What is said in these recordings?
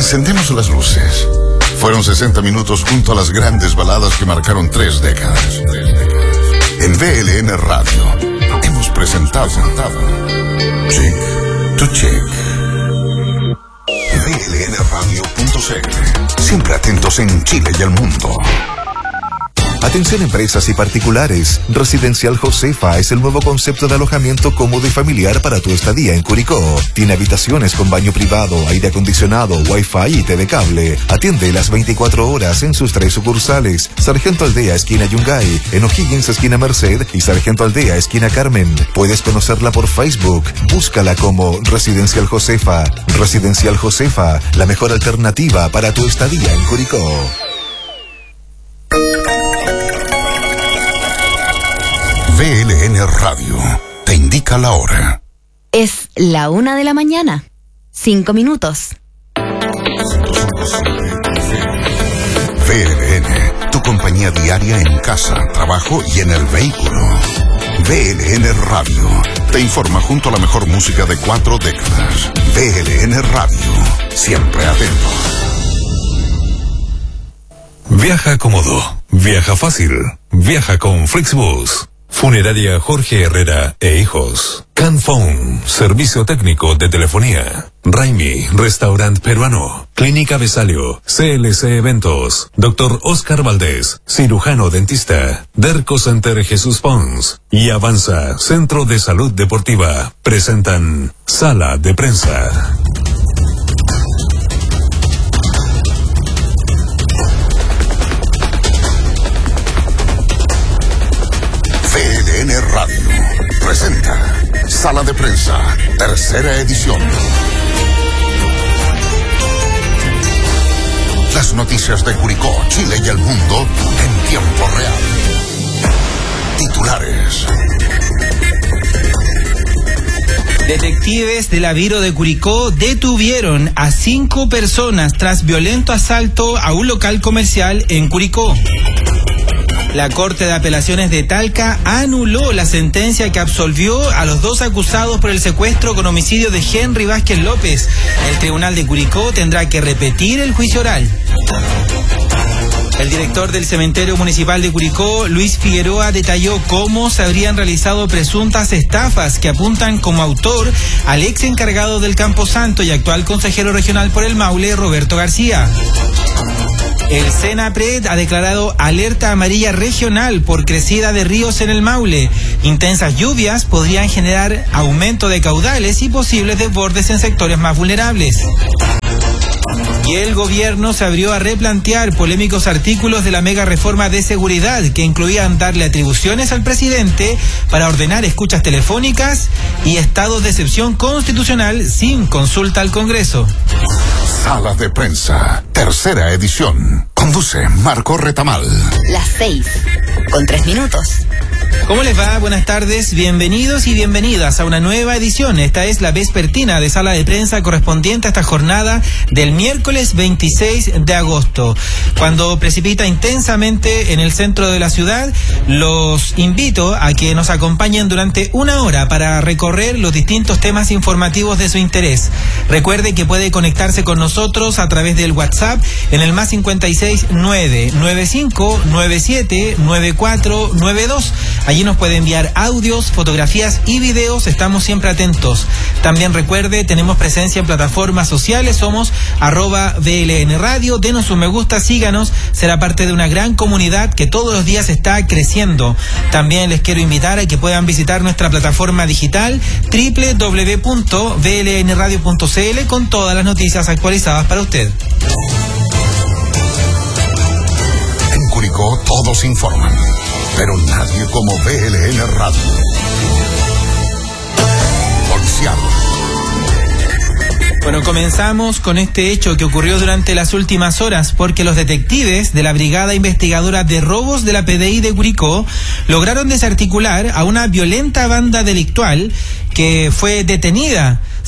Encendemos las luces. Fueron 60 minutos junto a las grandes baladas que marcaron 3 décadas. En VLN Radio hemos presentado Chick to Chick. VLNradio.cl. Siempre atentos en Chile y el mundo. Atención empresas y particulares. Residencial Josefa es el nuevo concepto de alojamiento cómodo y familiar para tu estadía en Curicó. Tiene habitaciones con baño privado, aire acondicionado, wifi y TV cable. Atiende las 24 horas en sus 3 sucursales. Sargento Aldea, esquina Yungay, en O'Higgins, esquina Merced, y Sargento Aldea, esquina Carmen. Puedes conocerla por Facebook. Búscala como Residencial Josefa. Residencial Josefa, la mejor alternativa para tu estadía en Curicó. VLN Radio te indica la hora. Es la 1 de la mañana. 5 minutos. VLN, tu compañía diaria en casa, trabajo y en el vehículo. VLN Radio te informa junto a la mejor música de 4 décadas. VLN Radio, siempre atento. Viaja cómodo, viaja fácil, viaja con Flixbus. Funeraria Jorge Herrera e Hijos. Canphone, servicio técnico de telefonía. Raimi, restaurante peruano. Clínica Besalio, CLC Eventos. Dr. Oscar Valdés, cirujano dentista. Derco Center Jesús Pons. Y Avanza, Centro de Salud Deportiva. Presentan Sala de Prensa. VLN Radio presenta Sala de Prensa, tercera edición. Las noticias de Curicó, Chile y el mundo en tiempo real. Titulares. Detectives de la Biro de Curicó detuvieron a 5 personas tras violento asalto a un local comercial en Curicó. La Corte de Apelaciones de Talca anuló la sentencia que absolvió a los 2 acusados por el secuestro con homicidio de Henry Vázquez López. El Tribunal de Curicó tendrá que repetir el juicio oral. El director del Cementerio Municipal de Curicó, Luis Figueroa, detalló cómo se habrían realizado presuntas estafas que apuntan como autor al ex encargado del Camposanto y actual consejero regional por el Maule, Roberto García. El Senapred ha declarado alerta amarilla regional por crecida de ríos en el Maule. Intensas lluvias podrían generar aumento de caudales y posibles desbordes en sectores más vulnerables. Y el gobierno se abrió a replantear polémicos artículos de la mega reforma de seguridad que incluían darle atribuciones al presidente para ordenar escuchas telefónicas y estados de excepción constitucional sin consulta al Congreso. Sala de Prensa, tercera edición. Conduce Marco Retamal. Las 6, con 3 minutos. ¿Cómo les va? Buenas tardes, bienvenidos y bienvenidas a una nueva edición. Esta es la vespertina de Sala de Prensa correspondiente a esta jornada del miércoles 26 de agosto. Cuando precipita intensamente en el centro de la ciudad, los invito a que nos acompañen durante 1 hora para recorrer los distintos temas informativos de su interés. Recuerde que puede conectarse con nosotros a través del WhatsApp en el más 569-9597-9492. Allí nos puede enviar audios, fotografías y videos, estamos siempre atentos. También recuerde, tenemos presencia en plataformas sociales, somos @VLN Radio, denos un me gusta, síganos, será parte de una gran comunidad que todos los días está creciendo. También les quiero invitar a que puedan visitar nuestra plataforma digital www.vlnradio.cl con todas las noticias actualizadas para usted. En Curicó todos informan, pero nadie como VLN Radio. Policial. Bueno, comenzamos con este hecho que ocurrió durante las últimas horas porque los detectives de la Brigada Investigadora de Robos de la PDI de Curicó lograron desarticular a una violenta banda delictual que fue detenida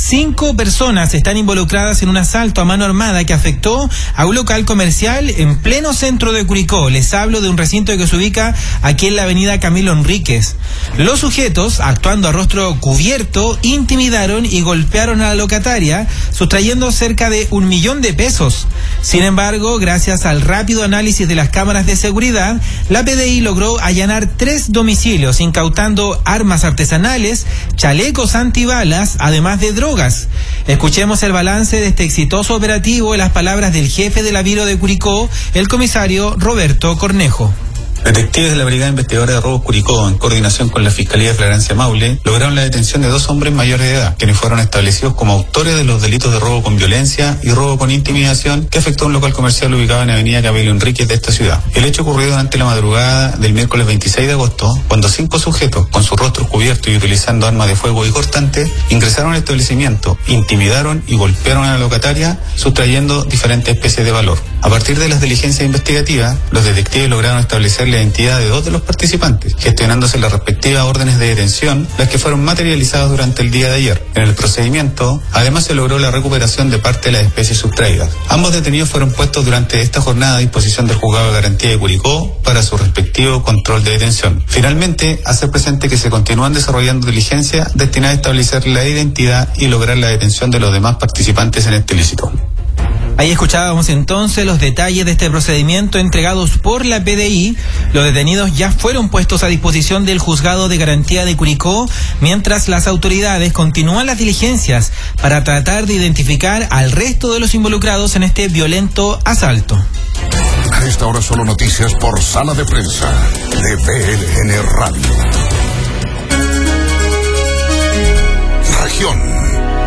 5 personas están involucradas en un asalto a mano armada que afectó a un local comercial en pleno centro de Curicó. Les hablo de un recinto que se ubica aquí en la avenida Camilo Enríquez. Los sujetos, actuando a rostro cubierto, intimidaron y golpearon a la locataria, sustrayendo cerca de 1 millón de pesos. Sin embargo, gracias al rápido análisis de las cámaras de seguridad, la PDI logró allanar 3 domicilios, incautando armas artesanales, chalecos antibalas, además de drogas. Escuchemos el balance de este exitoso operativo en las palabras del jefe de la Biro de Curicó, el comisario Roberto Cornejo. Detectives de la Brigada Investigadora de Robos Curicó, en coordinación con la Fiscalía de Flagrancia Maule, lograron la detención de 2 hombres mayores de edad, quienes fueron establecidos como autores de los delitos de robo con violencia y robo con intimidación que afectó a un local comercial ubicado en la avenida Camilo Enríquez de esta ciudad. El hecho ocurrió durante la madrugada del miércoles 26 de agosto, cuando 5 sujetos, con sus rostros cubiertos y utilizando armas de fuego y cortantes, ingresaron al establecimiento, intimidaron y golpearon a la locataria, sustrayendo diferentes especies de valor. A partir de las diligencias investigativas, los detectives lograron establecer la identidad de 2 de los participantes, gestionándose las respectivas órdenes de detención, las que fueron materializadas durante el día de ayer. En el procedimiento, además se logró la recuperación de parte de las especies sustraídas. Ambos detenidos fueron puestos durante esta jornada a disposición del Juzgado de Garantía de Curicó para su respectivo control de detención. Finalmente, hacer presente que se continúan desarrollando diligencias destinadas a establecer la identidad y lograr la detención de los demás participantes en este ilícito. Ahí escuchábamos entonces los detalles de este procedimiento entregados por la PDI. Los detenidos ya fueron puestos a disposición del Juzgado de Garantía de Curicó, mientras las autoridades continúan las diligencias para tratar de identificar al resto de los involucrados en este violento asalto. A esta hora solo noticias por Sala de Prensa de VLN Radio. Región.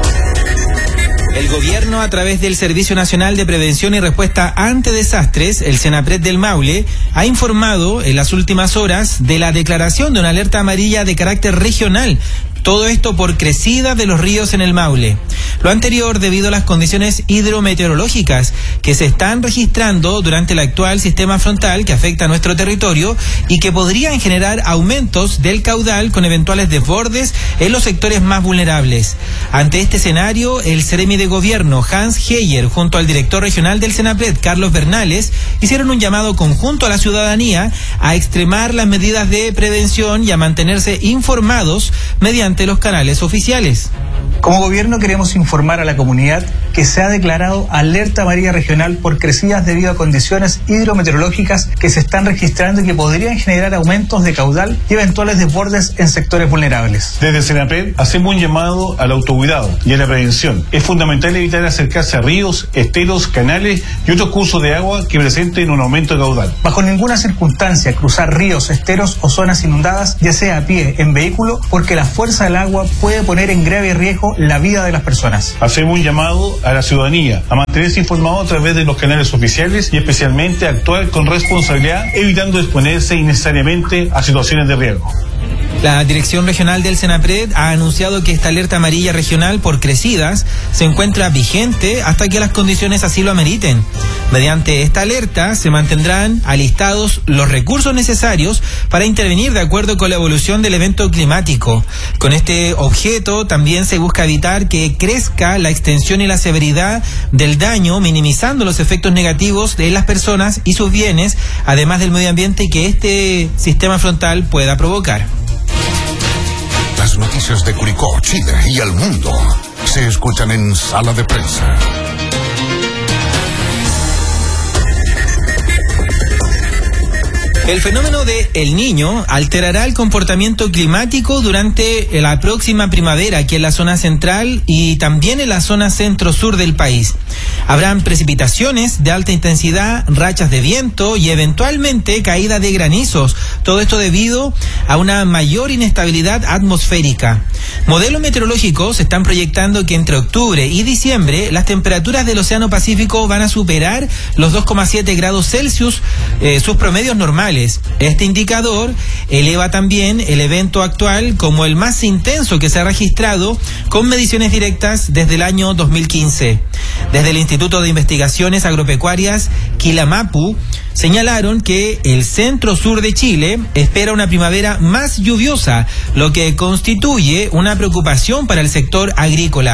El gobierno, a través del Servicio Nacional de Prevención y Respuesta ante Desastres, el Senapred del Maule, ha informado en las últimas horas de la declaración de una alerta amarilla de carácter regional. Todo esto por crecida de los ríos en el Maule. Lo anterior debido a las condiciones hidrometeorológicas que se están registrando durante el actual sistema frontal que afecta a nuestro territorio y que podrían generar aumentos del caudal con eventuales desbordes en los sectores más vulnerables. Ante este escenario, el Seremi de Gobierno, Hans Heyer, junto al director regional del Senapred, Carlos Bernales, hicieron un llamado conjunto a la ciudadanía a extremar las medidas de prevención y a mantenerse informados mediante los canales oficiales. Como gobierno queremos informar a la comunidad que se ha declarado alerta amarilla regional por crecidas debido a condiciones hidrometeorológicas que se están registrando y que podrían generar aumentos de caudal y eventuales desbordes en sectores vulnerables. Desde Senapred hacemos un llamado al autocuidado y a la prevención. Es fundamental evitar acercarse a ríos, esteros, canales y otros cursos de agua que presenten un aumento de caudal. Bajo ninguna circunstancia cruzar ríos, esteros o zonas inundadas, ya sea a pie, en vehículo, porque la fuerza del agua puede poner en grave riesgo la vida de las personas. Hacemos un llamado a la ciudadanía a mantenerse informado a través de los canales oficiales y especialmente a actuar con responsabilidad, evitando exponerse innecesariamente a situaciones de riesgo. La Dirección Regional del Senapred ha anunciado que esta alerta amarilla regional por crecidas se encuentra vigente hasta que las condiciones así lo ameriten. Mediante esta alerta se mantendrán alistados los recursos necesarios para intervenir de acuerdo con la evolución del evento climático. Con este objeto también se busca evitar que crezca la extensión y la severidad del daño, minimizando los efectos negativos de las personas y sus bienes, además del medio ambiente que este sistema frontal pueda provocar. Las noticias de Curicó, Chile y el mundo se escuchan en Sala de Prensa. El fenómeno de El Niño alterará el comportamiento climático durante la próxima primavera aquí en la zona central y también en la zona centro-sur del país. Habrán precipitaciones de alta intensidad, rachas de viento y eventualmente caída de granizos. Todo esto debido a una mayor inestabilidad atmosférica. Modelos meteorológicos están proyectando que entre octubre y diciembre las temperaturas del Océano Pacífico van a superar los 2,7 grados Celsius, sus promedios normales. Este indicador eleva también el evento actual como el más intenso que se ha registrado con mediciones directas desde el año 2015. Desde el Instituto de Investigaciones Agropecuarias Quilamapu señalaron que el centro-sur de Chile espera una primavera más lluviosa, lo que constituye una preocupación para el sector agrícola.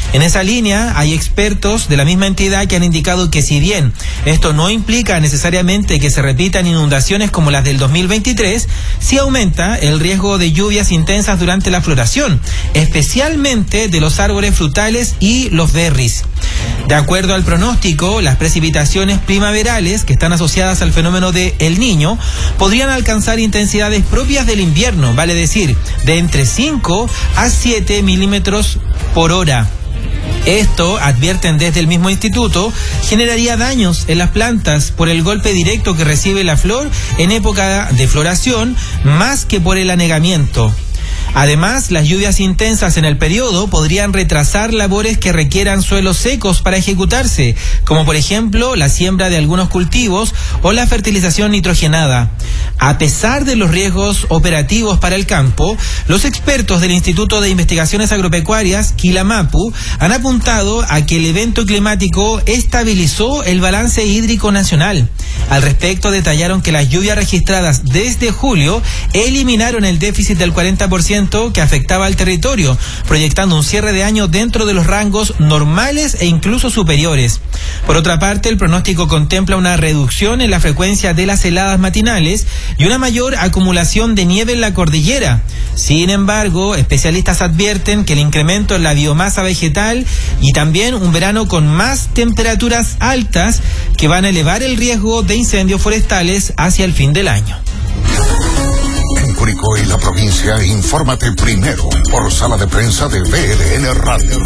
En esa línea, hay expertos de la misma entidad que han indicado que si bien esto no implica necesariamente que se repitan inundaciones como las del 2023, sí aumenta el riesgo de lluvias intensas durante la floración, especialmente de los árboles frutales y los berries. De acuerdo al pronóstico, las precipitaciones primaverales que están asociadas al fenómeno de El Niño podrían alcanzar intensidades propias del invierno, vale decir, de entre 5 a 7 milímetros por hora. Esto, advierten desde el mismo instituto, generaría daños en las plantas por el golpe directo que recibe la flor en época de floración, más que por el anegamiento. Además, las lluvias intensas en el periodo podrían retrasar labores que requieran suelos secos para ejecutarse, como por ejemplo la siembra de algunos cultivos o la fertilización nitrogenada. A pesar de los riesgos operativos para el campo, los expertos del Instituto de Investigaciones Agropecuarias, Quilamapu, han apuntado a que el evento climático estabilizó el balance hídrico nacional. Al respecto, detallaron que las lluvias registradas desde julio eliminaron el déficit del 40% que afectaba al territorio, proyectando un cierre de año dentro de los rangos normales e incluso superiores. Por otra parte, el pronóstico contempla una reducción en la frecuencia de las heladas matinales y una mayor acumulación de nieve en la cordillera. Sin embargo, especialistas advierten que el incremento en la biomasa vegetal y también un verano con más temperaturas altas que van a elevar el riesgo de incendios forestales hacia el fin del año. En Curicó y la provincia, infórmate primero por sala de prensa de VLN Radio.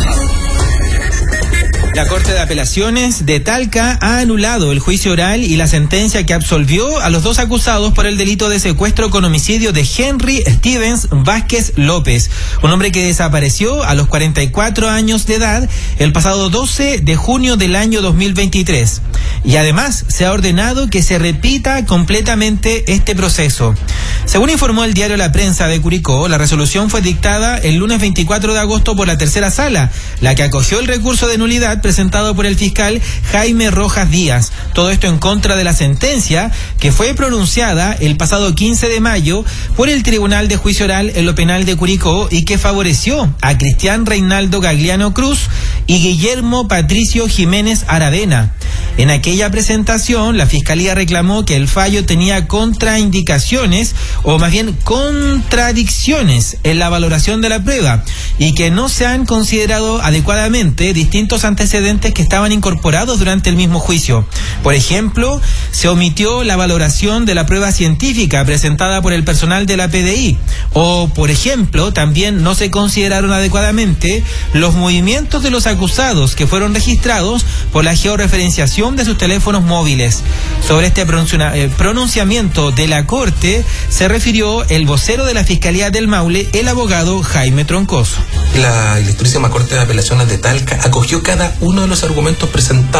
La Corte de Apelaciones de Talca ha anulado el juicio oral y la sentencia que absolvió a los dos acusados por el delito de secuestro con homicidio de Henry Stevens Vázquez López, un hombre que desapareció a los 44 años de edad el pasado 12 de junio del año 2023. Y además se ha ordenado que se repita completamente este proceso. Según informó el diario La Prensa de Curicó, la resolución fue dictada el lunes 24 de agosto por la tercera sala, la que acogió el recurso de nulidad presentado por el fiscal Jaime Rojas Díaz. Todo esto en contra de la sentencia que fue pronunciada el pasado 15 de mayo por el Tribunal de Juicio Oral en lo Penal de Curicó y que favoreció a Cristian Reinaldo Gagliano Cruz y Guillermo Patricio Jiménez Aravena. En aquella presentación, la Fiscalía reclamó que el fallo tenía contraindicaciones, o más bien contradicciones, en la valoración de la prueba, y que no se han considerado adecuadamente distintos antecedentes que estaban incorporados durante el mismo juicio. Por ejemplo, se omitió la valoración de la prueba científica presentada por el personal de la PDI, o, por ejemplo, también no se consideraron adecuadamente los movimientos de los acusados que fueron registrados por la georreferenciación de sus teléfonos móviles. Sobre este pronunciamiento de la Corte se refirió el vocero de la Fiscalía del Maule, el abogado Jaime Troncoso. La Ilustrísima Corte de Apelaciones de Talca acogió cada uno de los argumentos presentados